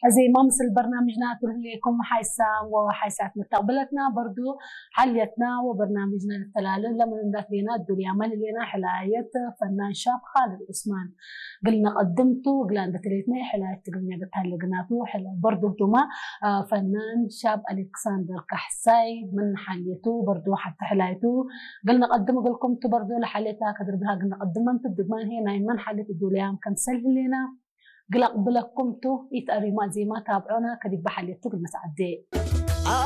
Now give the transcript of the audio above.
زي ما مثل برنامجنا لكم حيسام وحيسات مستقبلتنا برضو حليتنا وبرنامجنا للتلالل لما ندات لنا الدنيا من لنا حلاية فنان شاب خالد عثمان قلنا قدمته وقلنا دتليتنا حلاية قلنا قتهلقناته حلا برضو تما فنان شاب ألكسندر كحساي من حليته برضو حتى حلايته قلنا قدموا قلكم برضو لحليتها كدر بها قلنا قدمنا انت الدقمان هنا من حليت الدوليام كان سهل لنا قلق بلكم تو يتقري ما زي ما تابعونا كدب بحليتو قلنا سعدي